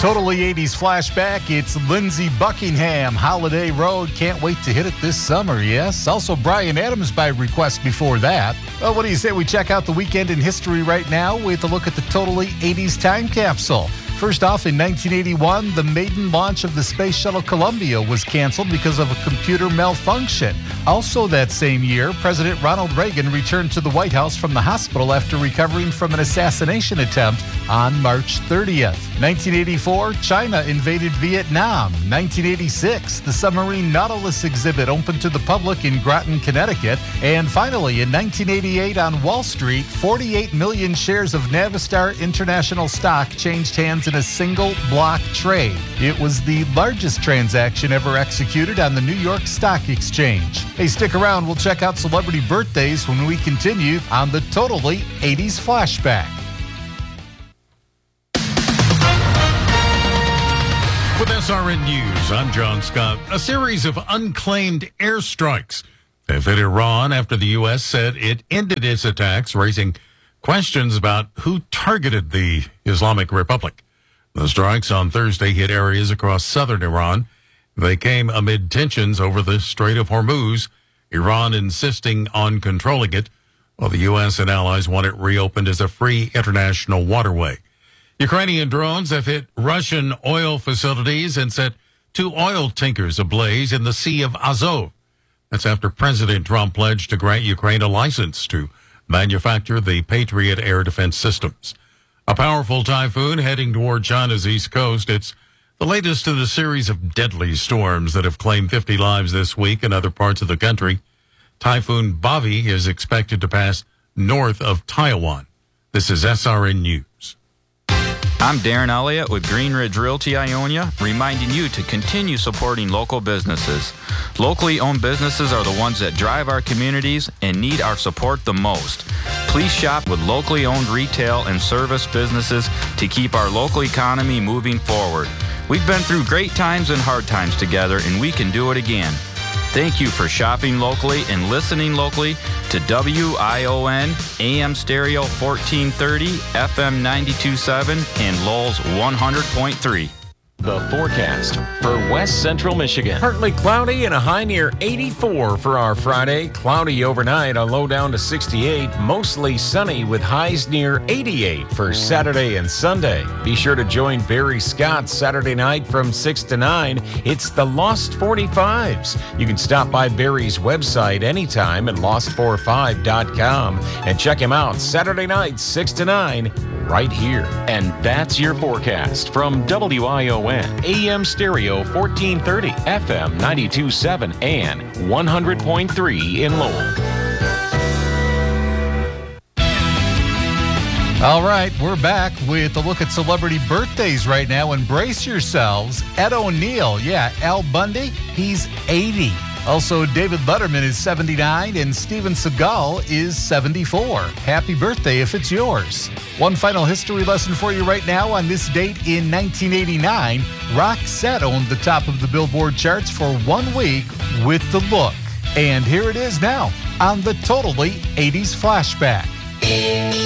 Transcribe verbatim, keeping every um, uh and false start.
Totally eighties flashback. It's Lindsey Buckingham, Holiday Road. Can't wait to hit it this summer, yes. Also, Bryan Adams by request before that. Well, what do you say we check out the weekend in history right now with a look at the Totally eighties time capsule? First off, in nineteen eighty-one, the maiden launch of the Space Shuttle Columbia was canceled because of a computer malfunction. Also that same year, President Ronald Reagan returned to the White House from the hospital after recovering from an assassination attempt on March thirtieth. nineteen eighty-four, China invaded Vietnam. nineteen eighty-six, the submarine Nautilus exhibit opened to the public in Groton, Connecticut. And finally, in nineteen eighty-eight on Wall Street, forty-eight million shares of Navistar International stock changed hands in a single block trade. It was the largest transaction ever executed on the New York Stock Exchange. Hey, stick around. We'll check out celebrity birthdays when we continue on the Totally eighties Flashback. With S R N News, I'm John Scott. A series of unclaimed airstrikes have hit Iran after the U S said it ended its attacks, raising questions about who targeted the Islamic Republic. The strikes on Thursday hit areas across southern Iran. They came amid tensions over the Strait of Hormuz, Iran insisting on controlling it, while the U S and allies want it reopened as a free international waterway. Ukrainian drones have hit Russian oil facilities and set two oil tankers ablaze in the Sea of Azov. That's after President Trump pledged to grant Ukraine a license to manufacture the Patriot air defense systems. A powerful typhoon heading toward China's east coast. It's the latest in a series of deadly storms that have claimed fifty lives this week in other parts of the country. Typhoon Bavi is expected to pass north of Taiwan. This is S R N News. I'm Darren Elliott with Green Ridge Realty Ionia, reminding you to continue supporting local businesses. Locally owned businesses are the ones that drive our communities and need our support the most. Please shop with locally owned retail and service businesses to keep our local economy moving forward. We've been through great times and hard times together, and we can do it again. Thank you for shopping locally and listening locally to W I O N, A M Stereo fourteen thirty, F M ninety-two point seven, and Lowell's one hundred point three. The forecast for West Central Michigan. Partly cloudy and a high near eighty-four for our Friday. Cloudy overnight, a low down to sixty-eight. Mostly sunny with highs near eighty-eight for Saturday and Sunday. Be sure to join Barry Scott Saturday night from six to nine. It's the Lost forty-fives. You can stop by Barry's website anytime at lost forty-five dot com and check him out Saturday night, six to nine, right here. And that's your forecast from W I O N. A M Stereo fourteen thirty, F M ninety-two point seven, and one hundred point three in Lowell. All right, we're back with a look at celebrity birthdays right now, and brace yourselves. Ed O'Neill, yeah, Al Bundy, he's eighty. Also, David Letterman is seventy-nine, and Steven Seagal is seventy-four. Happy birthday if it's yours. One final history lesson for you right now. On this date in nineteen eighty-nine, Roxette owned the top of the Billboard charts for one week with The Look. And here it is now on the Totally eighties Flashback.